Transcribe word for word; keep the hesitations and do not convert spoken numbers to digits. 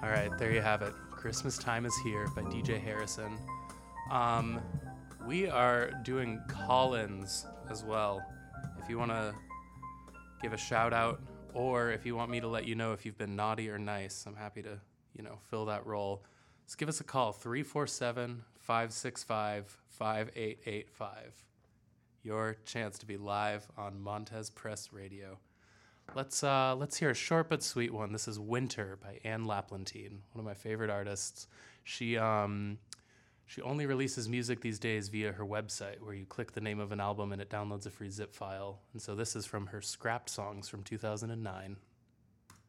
right, there you have it. Christmas Time is Here by D J Harrison. Um, we are doing call-ins as well. If you want to give a shout out, or if you want me to let you know if you've been naughty or nice, I'm happy to, you know, fill that role. Just give us a call, three four seven, five six five, five eight eight five. Your chance to be live on Montez Press Radio. Let's uh, let's hear a short but sweet one. This is Winter by Anne Laplantine, one of my favorite artists. She um, she only releases music these days via her website, where you click the name of an album and it downloads a free zip file. And so this is from her Scrapped Songs from two thousand nine.